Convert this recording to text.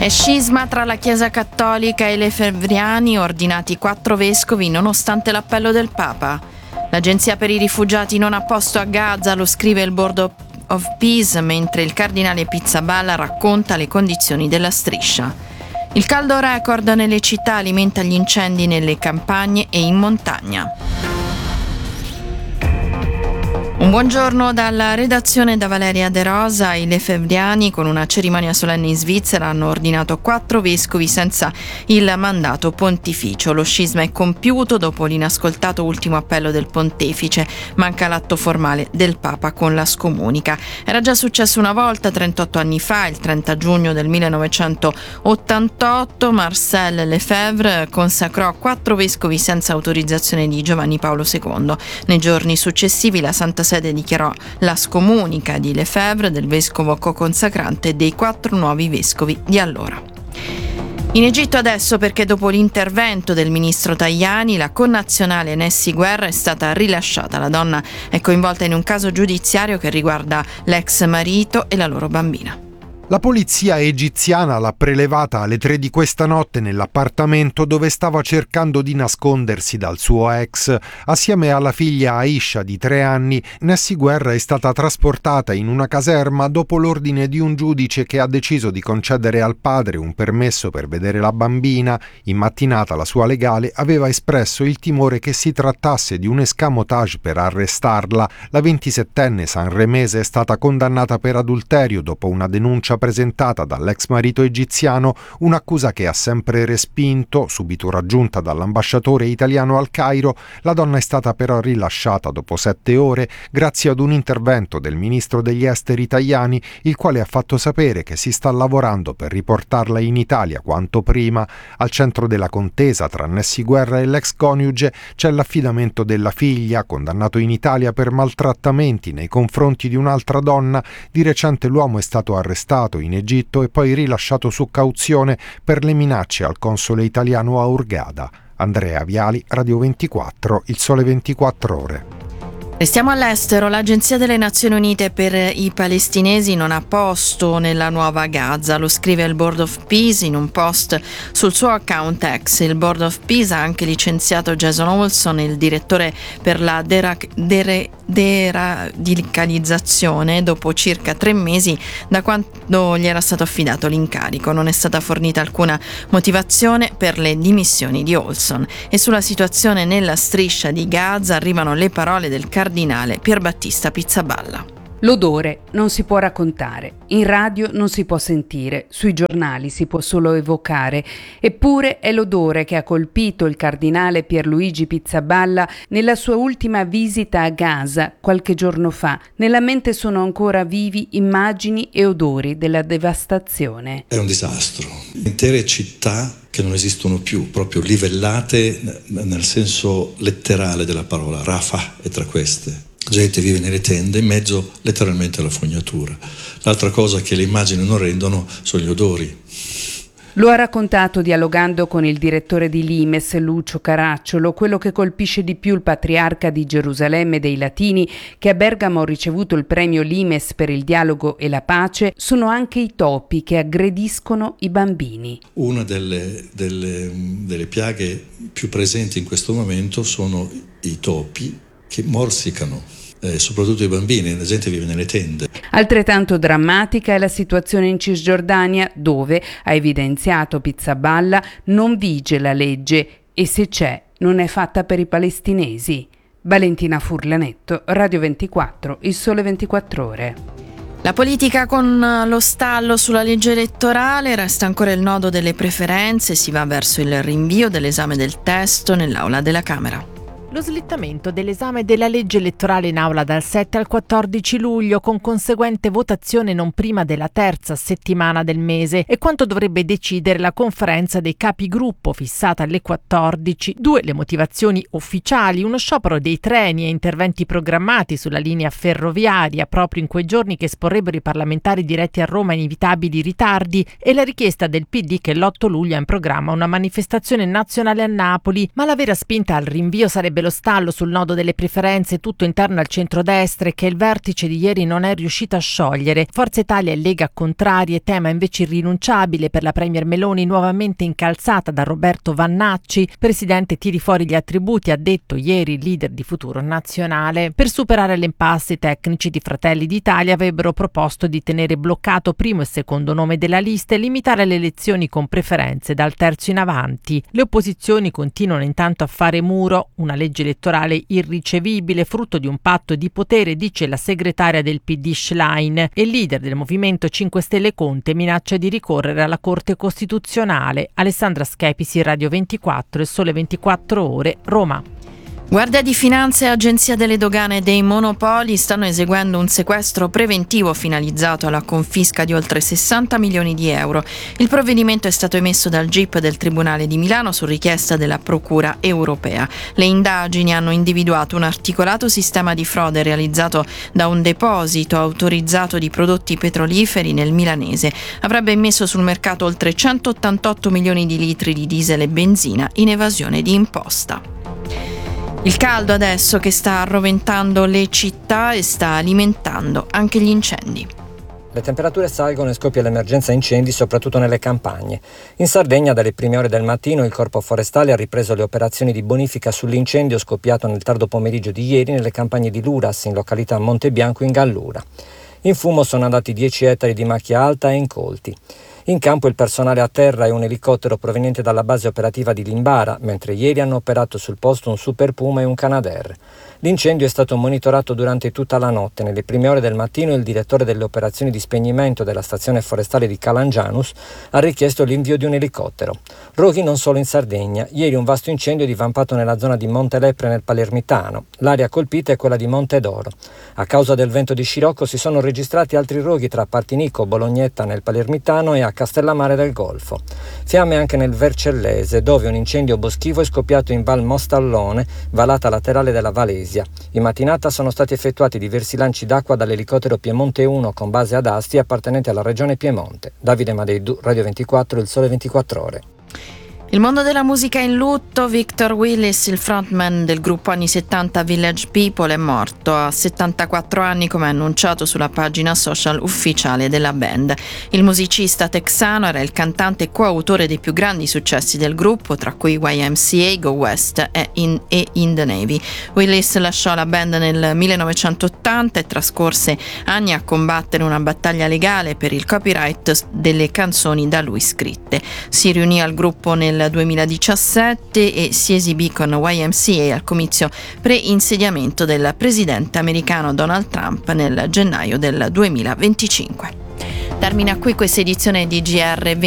E scisma tra la Chiesa Cattolica e i lefebvriani, ordinati 4 vescovi nonostante l'appello del Papa. L'Agenzia per i rifugiati non ha posto a Gaza, lo scrive il Board of Peace, mentre il cardinale Pizzaballa racconta le condizioni della striscia. Il caldo record nelle città alimenta gli incendi nelle campagne e in montagna. Un buongiorno dalla redazione da Valeria De Rosa. I lefebvriani, con una cerimonia solenne in Svizzera, hanno ordinato 4 vescovi senza il mandato pontificio. Lo scisma è compiuto dopo l'inascoltato ultimo appello del pontefice. Manca l'atto formale del Papa con la scomunica. Era già successo una volta, 38 anni fa, il 30 giugno del 1988. Marcel Lefebvre consacrò 4 vescovi senza autorizzazione di Giovanni Paolo II. Nei giorni successivi la Santa Sede dichiarò la scomunica di Lefebvre, del vescovo co-consacrante e dei 4 nuovi vescovi di allora. In Egitto adesso, perché dopo l'intervento del ministro Tajani, la connazionale Nessy Guerra è stata rilasciata. La donna è coinvolta in un caso giudiziario che riguarda l'ex marito e la loro bambina. La polizia egiziana l'ha prelevata alle 3 di questa notte nell'appartamento dove stava cercando di nascondersi dal suo ex. Assieme alla figlia Aisha di 3 anni, Nessy Guerra è stata trasportata in una caserma dopo l'ordine di un giudice che ha deciso di concedere al padre un permesso per vedere la bambina. In mattinata la sua legale aveva espresso il timore che si trattasse di un escamotage per arrestarla. La 27enne sanremese è stata condannata per adulterio dopo una denuncia presentata dall'ex marito egiziano, un'accusa che ha sempre respinto. Subito raggiunta dall'ambasciatore italiano al Cairo, la donna è stata però rilasciata dopo 7 ore grazie ad un intervento del ministro degli esteri Tajani, il quale ha fatto sapere che si sta lavorando per riportarla in Italia quanto prima. Al centro della contesa tra Nessy Guerra e l'ex coniuge c'è l'affidamento della figlia, condannato in Italia per maltrattamenti nei confronti di un'altra donna. Di recente l'uomo è stato arrestato in Egitto e poi rilasciato su cauzione per le minacce al console italiano a Hurghada. Andrea Viali, Radio 24, Il Sole 24 Ore. Restiamo all'estero. L'Agenzia delle Nazioni Unite per i palestinesi non ha posto nella nuova Gaza, lo scrive il Board of Peace in un post sul suo account X. Il Board of Peace ha anche licenziato Jason Olson, il direttore per la deradicalizzazione, dopo circa 3 mesi da quando gli era stato affidato l'incarico. Non è stata fornita alcuna motivazione per le dimissioni di Olson. E sulla situazione nella striscia di Gaza arrivano le parole del cardinale Pierbattista Pizzaballa. L'odore non si può raccontare, in radio non si può sentire, sui giornali si può solo evocare, eppure è l'odore che ha colpito il cardinale Pierluigi Pizzaballa nella sua ultima visita a Gaza qualche giorno fa. Nella mente sono ancora vivi immagini e odori della devastazione. È un disastro, intere città che non esistono più, proprio livellate nel senso letterale della parola. Rafah è tra queste. Gente vive nelle tende, in mezzo letteralmente alla fognatura. L'altra cosa che le immagini non rendono sono gli odori. Lo ha raccontato dialogando con il direttore di Limes, Lucio Caracciolo. Quello che colpisce di più il patriarca di Gerusalemme dei Latini, che a Bergamo ha ricevuto il premio Limes per il dialogo e la pace, sono anche i topi che aggrediscono i bambini. Una delle piaghe più presenti in questo momento sono i topi che morsicano, soprattutto i bambini. La gente vive nelle tende. Altrettanto drammatica è la situazione in Cisgiordania, dove, ha evidenziato Pizzaballa, non vige la legge e se c'è non è fatta per i palestinesi. Valentina Furlanetto, Radio 24, Il Sole 24 Ore. La politica con lo stallo sulla legge elettorale, resta ancora il nodo delle preferenze, si va verso il rinvio dell'esame del testo nell'aula della Camera. Lo slittamento dell'esame della legge elettorale in aula dal 7 al 14 luglio, con conseguente votazione non prima della terza settimana del mese, e quanto dovrebbe decidere la conferenza dei capigruppo fissata alle 14. 2 le motivazioni ufficiali: uno sciopero dei treni e interventi programmati sulla linea ferroviaria proprio in quei giorni che esporrebbero i parlamentari diretti a Roma inevitabili ritardi, e la richiesta del PD che l'8 luglio ha in programma una manifestazione nazionale a Napoli. Ma la vera spinta al rinvio sarebbe dello stallo sul nodo delle preferenze tutto interno al centrodestra e che il vertice di ieri non è riuscito a sciogliere. Forza Italia e Lega contrarie, tema invece irrinunciabile per la premier Meloni, nuovamente incalzata da Roberto Vannacci. Presidente, tiri fuori gli attributi, ha detto ieri il leader di Futuro Nazionale. Per superare l'impasse, i tecnici di Fratelli d'Italia avrebbero proposto di tenere bloccato primo e secondo nome della lista e limitare le elezioni con preferenze dal terzo in avanti. Le opposizioni continuano intanto a fare muro, una legge elettorale irricevibile, frutto di un patto di potere, dice la segretaria del PD Schlein, e il leader del Movimento 5 Stelle Conte minaccia di ricorrere alla Corte Costituzionale. Alessandra Schepisi, Radio 24 e Sole 24 Ore, Roma. Guardia di Finanza e Agenzia delle Dogane e dei Monopoli stanno eseguendo un sequestro preventivo finalizzato alla confisca di oltre 60 milioni di euro. Il provvedimento è stato emesso dal GIP del Tribunale di Milano su richiesta della Procura europea. Le indagini hanno individuato un articolato sistema di frode realizzato da un deposito autorizzato di prodotti petroliferi nel milanese. Avrebbe immesso sul mercato oltre 188 milioni di litri di diesel e benzina in evasione di imposta. Il caldo adesso che sta arroventando le città e sta alimentando anche gli incendi. Le temperature salgono e scoppia l'emergenza incendi soprattutto nelle campagne. In Sardegna dalle prime ore del mattino il Corpo Forestale ha ripreso le operazioni di bonifica sull'incendio scoppiato nel tardo pomeriggio di ieri nelle campagne di Luras in località Montebianco in Gallura. In fumo sono andati 10 ettari di macchia alta e incolti. In campo il personale a terra e un elicottero proveniente dalla base operativa di Limbara, mentre ieri hanno operato sul posto un Super Puma e un Canadair. L'incendio è stato monitorato durante tutta la notte. Nelle prime ore del mattino il direttore delle operazioni di spegnimento della stazione forestale di Calangianus ha richiesto l'invio di un elicottero. Roghi non solo in Sardegna. Ieri un vasto incendio è divampato nella zona di Monte Lepre nel Palermitano. L'area colpita è quella di Monte d'Oro. A causa del vento di scirocco si sono registrati altri roghi tra Partinico, Bolognetta nel Palermitano e a Castellammare del Golfo. Fiamme anche nel Vercellese, dove un incendio boschivo è scoppiato in Val Mostallone, valata laterale della Valesia. In mattinata sono stati effettuati diversi lanci d'acqua dall'elicottero Piemonte 1 con base ad Asti appartenente alla regione Piemonte. Davide Madeidu, Radio 24, Il Sole 24 Ore. Il mondo della musica è in lutto. Victor Willis, il frontman del gruppo anni 70 Village People, è morto a 74 anni, come annunciato sulla pagina social ufficiale della band. Il musicista texano era il cantante e coautore dei più grandi successi del gruppo, tra cui YMCA, Go West e In the Navy. Willis lasciò la band nel 1980 e trascorse anni a combattere una battaglia legale per il copyright delle canzoni da lui scritte. Si riunì al gruppo nel 2017 e si esibì con YMCA al comizio pre-insediamento del presidente americano Donald Trump nel gennaio del 2025. Termina qui questa edizione di GR